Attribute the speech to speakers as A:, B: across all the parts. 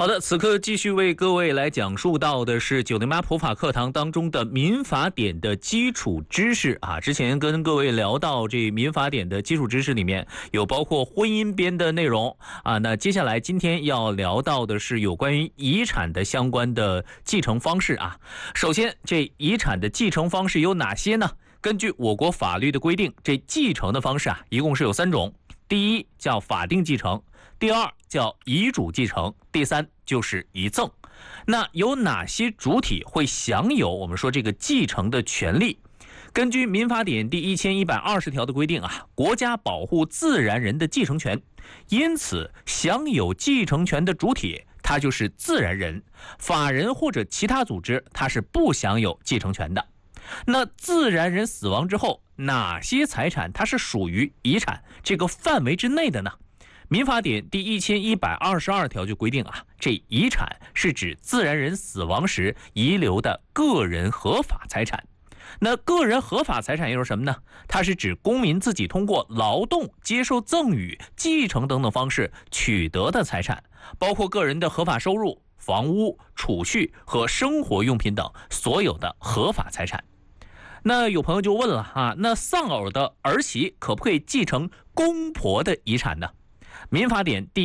A: 好的，此刻继续为各位来讲述到的是908普法课堂当中的民法典的基础知识啊。之前跟各位聊到这民法典的基础知识里面有包括婚姻编的内容啊。那接下来今天要聊到的是有关于遗产的相关的继承方式啊。首先，这遗产的继承方式有哪些呢？根据我国法律的规定，这继承的方式啊，一共是有3种。第一叫法定继承，第二叫遗嘱继承，第三就是遗赠。那有哪些主体会享有我们说这个继承的权利？根据民法典第1120条的规定啊，国家保护自然人的继承权，因此享有继承权的主体它就是自然人，法人或者其他组织它是不享有继承权的。那自然人死亡之后，哪些财产它是属于遗产这个范围之内的呢？民法典第1122条就规定啊，这遗产是指自然人死亡时遗留的个人合法财产。那个人合法财产又是什么呢？它是指公民自己通过劳动、接受赠与、继承等等方式取得的财产，包括个人的合法收入、房屋、储蓄和生活用品等所有的合法财产。那有朋友就问了啊，那丧偶的儿媳可不可以继承公婆的遗产呢？民法典第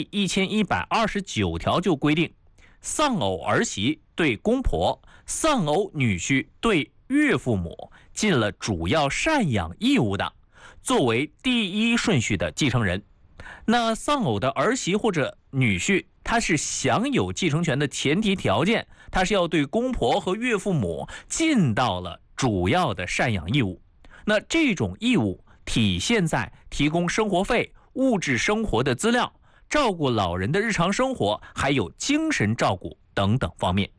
A: 1129条就规定，丧偶儿媳对公婆、丧偶女婿对岳父母尽了主要赡养义务的，作为第一顺序的继承人。那丧偶的儿媳或者女婿，他是享有继承权的前提条件，他是要对公婆和岳父母尽到了主要的赡养义务。那这种义务体现在提供生活费、物质生活的资料、照顾老人的日常生活，还有精神照顾等等方面。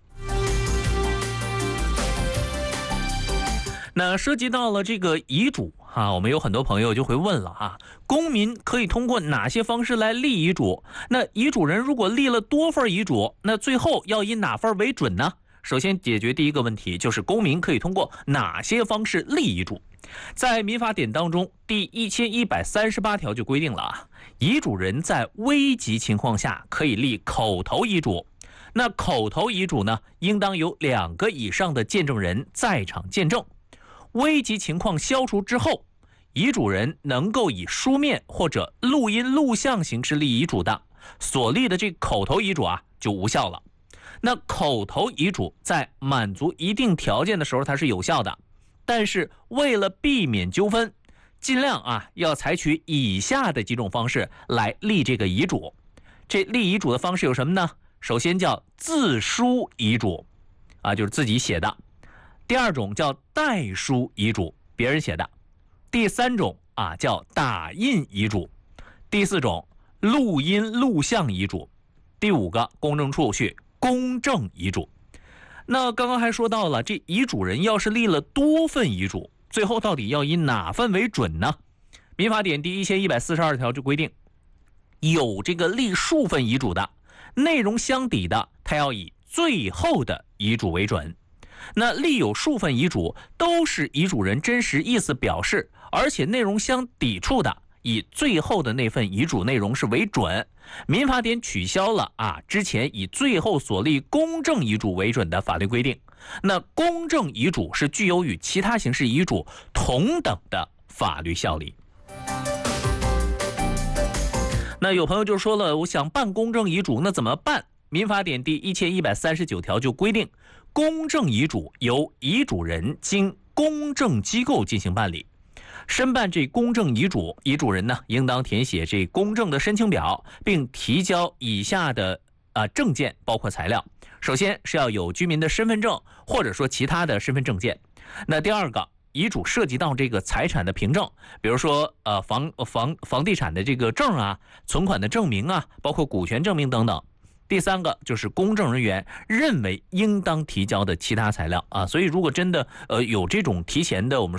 A: 那涉及到了这个遗嘱啊，我们有很多朋友就会问了啊，公民可以通过哪些方式来立遗嘱？那遗嘱人如果立了多份遗嘱，那最后要以哪份为准呢？首先解决第一个问题，就是公民可以通过哪些方式立遗嘱。在民法典当中第1138条就规定了啊，遗嘱人在危急情况下可以立口头遗嘱。那口头遗嘱呢，应当有2个以上的见证人在场见证。危急情况消除之后，遗嘱人能够以书面或者录音录像形式立遗嘱的，所立的这口头遗嘱啊就无效了。那口头遗嘱在满足一定条件的时候它是有效的，但是为了避免纠纷，尽量啊要采取以下的几种方式来立这个遗嘱。这立遗嘱的方式有什么呢？首先叫自书遗嘱啊，就是自己写的。第二种叫代书遗嘱，别人写的。第三种啊叫打印遗嘱。第四种录音录像遗嘱。第5个公证处去公证遗嘱。那刚刚还说到了，这遗嘱人要是立了多份遗嘱，最后到底要以哪份为准呢？民法典第1142条就规定，有这个立数份遗嘱的，内容相抵的，他要以最后的遗嘱为准。那立有数份遗嘱都是遗嘱人真实意思表示，而且内容相抵触的，以最后的那份遗嘱内容是为准。民法典取消了啊之前以最后所立公证遗嘱为准的法律规定。那公证遗嘱是具有与其他形式遗嘱同等的法律效力。那有朋友就说了，我想办公证遗嘱，那怎么办？民法典第1139条就规定，公证遗嘱由遗嘱人经公证机构进行办理。申办这公证遗嘱，遗嘱人呢应当填写这公证的申请表，并提交以下的证件，包括材料。首先是要有居民的身份证，或者说其他的身份证件。那第二个，遗嘱涉及到这个财产的凭证，比如说房地产的这个证啊，存款的证明啊，包括股权证明等等。第三个就是公证人员认为应当提交的其他材料啊。所以如果真的有这种提前的我们